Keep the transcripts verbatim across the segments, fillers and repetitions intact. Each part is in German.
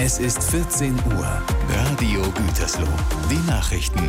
Es ist vierzehn Uhr. Radio Gütersloh. Die Nachrichten.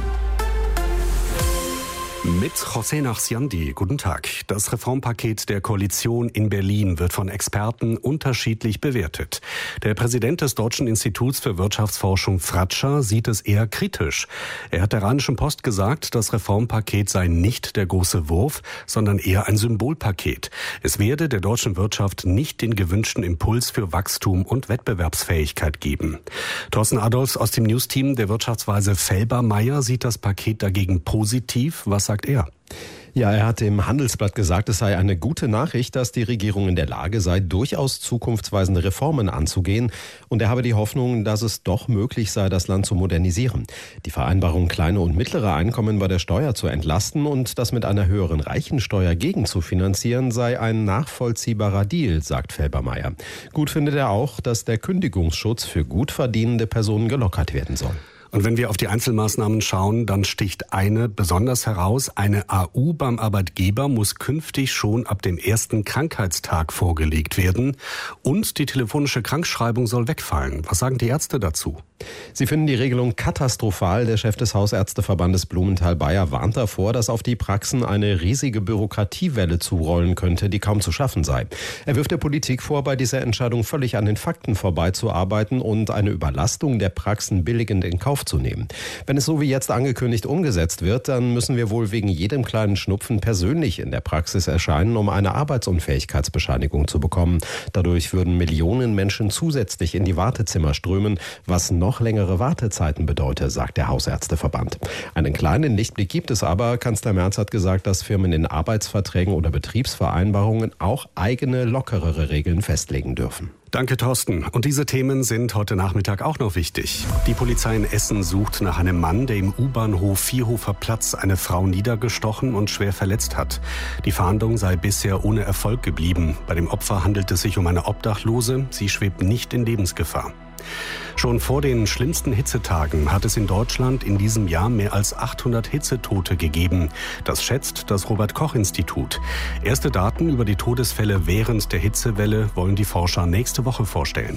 Mit José Nachsiandi. Guten Tag. Das Reformpaket der Koalition in Berlin wird von Experten unterschiedlich bewertet. Der Präsident des Deutschen Instituts für Wirtschaftsforschung Fratscher sieht es eher kritisch. Er hat der Rheinischen Post gesagt, das Reformpaket sei nicht der große Wurf, sondern eher ein Symbolpaket. Es werde der deutschen Wirtschaft nicht den gewünschten Impuls für Wachstum und Wettbewerbsfähigkeit geben. Thorsten Adolfs aus dem Newsteam der Wirtschaftsweise Felbermayr sieht das Paket dagegen positiv. Was sagt er? Ja, er hat im Handelsblatt gesagt, es sei eine gute Nachricht, dass die Regierung in der Lage sei, durchaus zukunftsweisende Reformen anzugehen. Und er habe die Hoffnung, dass es doch möglich sei, das Land zu modernisieren. Die Vereinbarung, kleine und mittlere Einkommen bei der Steuer zu entlasten und das mit einer höheren Reichensteuer gegenzufinanzieren, sei ein nachvollziehbarer Deal, sagt Felbermayr. Gut findet er auch, dass der Kündigungsschutz für gut verdienende Personen gelockert werden soll. Und wenn wir auf die Einzelmaßnahmen schauen, dann sticht eine besonders heraus. Eine A U beim Arbeitgeber muss künftig schon ab dem ersten Krankheitstag vorgelegt werden. Und die telefonische Krankschreibung soll wegfallen. Was sagen die Ärzte dazu? Sie finden die Regelung katastrophal. Der Chef des Hausärzteverbandes Blumenthal-Bayer warnt davor, dass auf die Praxen eine riesige Bürokratiewelle zurollen könnte, die kaum zu schaffen sei. Er wirft der Politik vor, bei dieser Entscheidung völlig an den Fakten vorbeizuarbeiten und eine Überlastung der Praxen billigend in Kauf zu nehmen. Wenn es so wie jetzt angekündigt umgesetzt wird, dann müssen wir wohl wegen jedem kleinen Schnupfen persönlich in der Praxis erscheinen, um eine Arbeitsunfähigkeitsbescheinigung zu bekommen. Dadurch würden Millionen Menschen zusätzlich in die Wartezimmer strömen, was noch längere Wartezeiten bedeute, sagt der Hausärzteverband. Einen kleinen Lichtblick gibt es aber. Kanzler Merz hat gesagt, dass Firmen in Arbeitsverträgen oder Betriebsvereinbarungen auch eigene, lockerere Regeln festlegen dürfen. Danke, Thorsten. Und diese Themen sind heute Nachmittag auch noch wichtig. Die Polizei in Essen sucht nach einem Mann, der im U-Bahnhof Vierhofer Platz eine Frau niedergestochen und schwer verletzt hat. Die Fahndung sei bisher ohne Erfolg geblieben. Bei dem Opfer handelt es sich um eine Obdachlose. Sie schwebt nicht in Lebensgefahr. Schon vor den schlimmsten Hitzetagen hat es in Deutschland in diesem Jahr mehr als achthundert Hitzetote gegeben. Das schätzt das Robert-Koch-Institut. Erste Daten über die Todesfälle während der Hitzewelle wollen die Forscher nächste Woche vorstellen.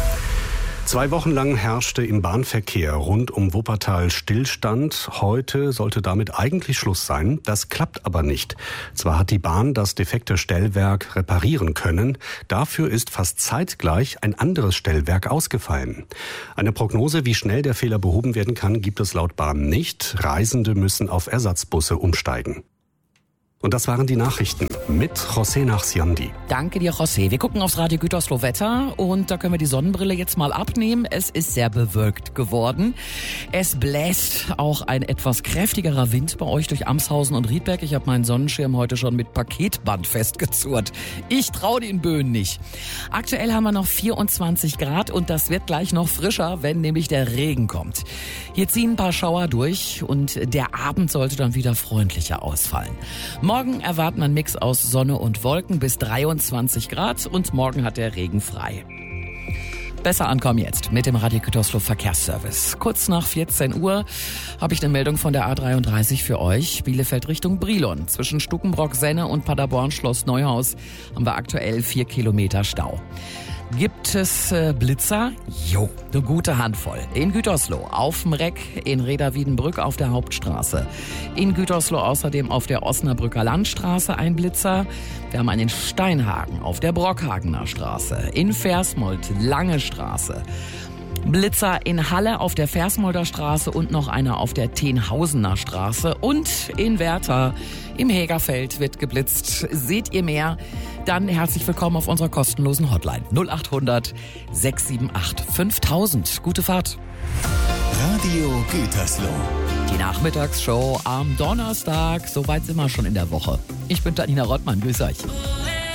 Zwei Wochen lang herrschte im Bahnverkehr rund um Wuppertal Stillstand. Heute sollte damit eigentlich Schluss sein. Das klappt aber nicht. Zwar hat die Bahn das defekte Stellwerk reparieren können, dafür ist fast zeitgleich ein anderes Stellwerk ausgefallen. Eine Prognose, wie schnell der Fehler behoben werden kann, gibt es laut Bahn nicht. Reisende müssen auf Ersatzbusse umsteigen. Und das waren die Nachrichten mit José Nachsiandi. Danke dir, José. Wir gucken aufs Radio Gütersloh Wetter und da können wir die Sonnenbrille jetzt mal abnehmen. Es ist sehr bewölkt geworden. Es bläst auch ein etwas kräftigerer Wind bei euch durch Amshausen und Riedberg. Ich habe meinen Sonnenschirm heute schon mit Paketband festgezurrt. Ich traue den Böen nicht. Aktuell haben wir noch vierundzwanzig Grad und das wird gleich noch frischer, wenn nämlich der Regen kommt. Hier ziehen ein paar Schauer durch und der Abend sollte dann wieder freundlicher ausfallen. Morgen erwarten ein Mix aus Sonne und Wolken bis dreiundzwanzig Grad und morgen hat der Regen frei. Besser ankommen jetzt mit dem Radio Gütersloh Verkehrsservice. Kurz nach vierzehn Uhr habe ich eine Meldung von der A dreiunddreißig für euch. Bielefeld Richtung Brilon. Zwischen Stukenbrock-Senne und Paderborn-Schloss Neuhaus haben wir aktuell vier Kilometer Stau. Gibt es äh, Blitzer? Jo, eine gute Handvoll. In Gütersloh, auf dem Reck, in Reda-Wiedenbrück auf der Hauptstraße. In Gütersloh außerdem auf der Osnabrücker Landstraße ein Blitzer. Wir haben einen Steinhagen auf der Brockhagener Straße. In Versmold, Lange Straße. Blitzer in Halle auf der Versmolder Straße und noch einer auf der Tenhausener Straße. Und in Werther im Hägerfeld wird geblitzt. Seht ihr mehr? Dann herzlich willkommen auf unserer kostenlosen Hotline null acht hundert sechs sieben acht fünftausend. Gute Fahrt. Radio Gütersloh. Die Nachmittagsshow am Donnerstag. So weit sind wir schon in der Woche. Ich bin Tanina Rottmann. Grüß euch.